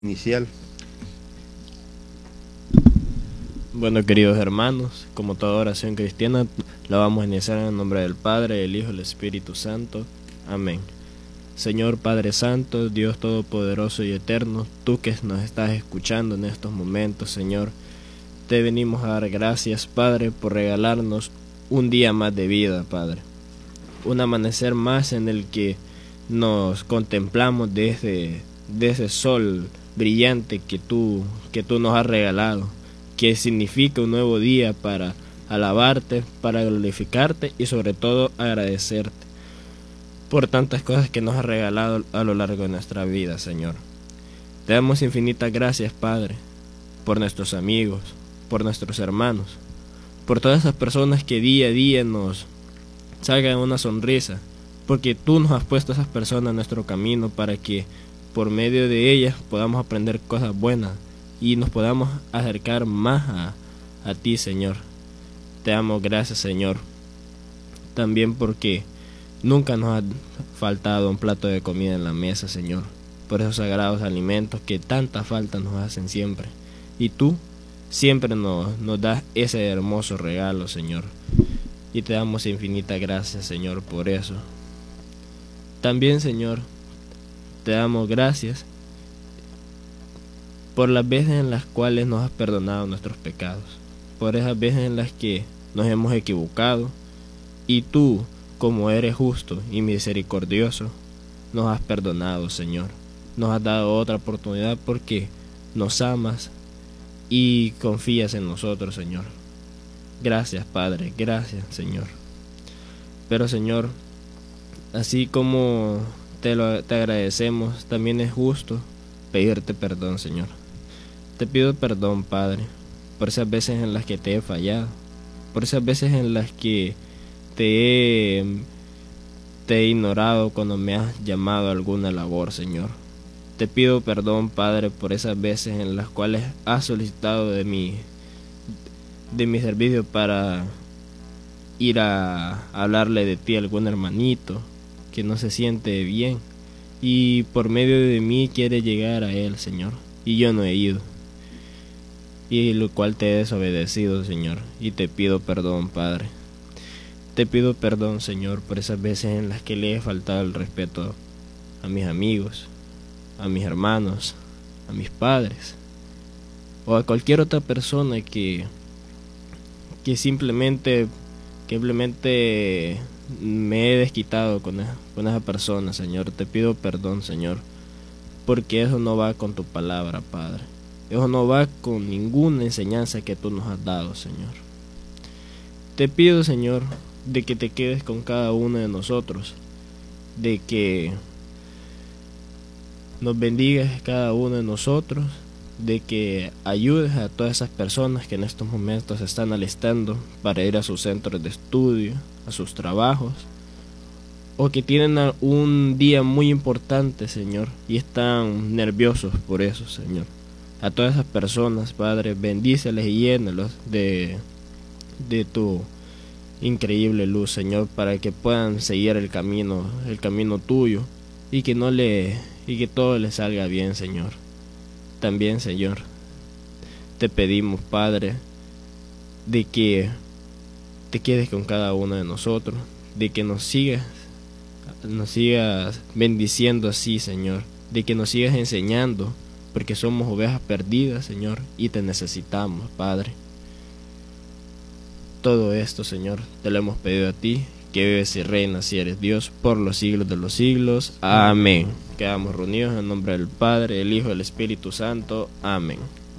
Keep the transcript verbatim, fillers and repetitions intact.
Inicial. Bueno, queridos hermanos, como toda oración cristiana, la vamos a iniciar en el nombre del Padre, del Hijo y del Espíritu Santo. Amén. Señor Padre Santo, Dios Todopoderoso y Eterno, tú que nos estás escuchando en estos momentos, Señor, te venimos a dar gracias, Padre, por regalarnos un día más de vida, Padre. Un amanecer más en el que nos contemplamos de ese, de ese sol brillante que tú, que tú nos has regalado, que significa un nuevo día para alabarte, para glorificarte y sobre todo agradecerte por tantas cosas que nos has regalado a lo largo de nuestra vida, Señor. Te damos infinitas gracias, Padre, por nuestros amigos, por nuestros hermanos, por todas esas personas que día a día nos sacan una sonrisa, porque tú nos has puesto a esas personas en nuestro camino para que por medio de ellas podamos aprender cosas buenas y nos podamos acercar más a, a ti, Señor. Te damos gracias, Señor, también porque nunca nos ha faltado un plato de comida en la mesa, Señor, por esos sagrados alimentos que tanta falta nos hacen siempre, y tú siempre nos, nos das ese hermoso regalo, Señor, y te damos infinitas gracias, Señor, por eso. También, Señor, te damos gracias por las veces en las cuales nos has perdonado nuestros pecados, por esas veces en las que nos hemos equivocado y tú, como eres justo y misericordioso, nos has perdonado, Señor. Nos has dado otra oportunidad porque nos amas y confías en nosotros, Señor. Gracias, Padre, gracias, Señor. Pero, Señor, así como te, lo, te agradecemos, también es justo pedirte perdón, Señor. Te pido perdón, Padre, por esas veces en las que te he fallado, por esas veces en las que te he, te he ignorado cuando me has llamado a alguna labor, Señor. Te pido perdón, Padre, por esas veces en las cuales has solicitado de mi, de mi servicio para ir a hablarle de ti a algún hermanito que no se siente bien y por medio de mí quiere llegar a él, Señor, y yo no he ido, y lo cual te he desobedecido, Señor, y te pido perdón, Padre. Te pido perdón, Señor, por esas veces en las que le he faltado el respeto a mis amigos, a mis hermanos, a mis padres o a cualquier otra persona que que simplemente que simplemente me he desquitado con esa, con esa persona, Señor. Te pido perdón, Señor, porque eso no va con tu palabra, Padre. Eso no va con ninguna enseñanza que tú nos has dado, Señor. Te pido, Señor, de que te quedes con cada uno de nosotros, de que nos bendigas cada uno de nosotros, de que ayudes a todas esas personas que en estos momentos se están alistando para ir a sus centros de estudio, a sus trabajos, o que tienen un día muy importante, Señor, y están nerviosos por eso, Señor. A todas esas personas, Padre, bendíceles y llénalos de, de tu increíble luz, Señor, para que puedan seguir el camino, el camino tuyo, y que no le, y que todo les salga bien, Señor. También, Señor, te pedimos, Padre, de que te quedes con cada uno de nosotros, de que nos sigas, nos sigas bendiciendo así, Señor, de que nos sigas enseñando, porque somos ovejas perdidas, Señor, y te necesitamos, Padre. Todo esto, Señor, te lo hemos pedido a ti, que vives y reinas y eres Dios por los siglos de los siglos. Amén. Quedamos reunidos en el nombre del Padre, del Hijo y del Espíritu Santo. Amén.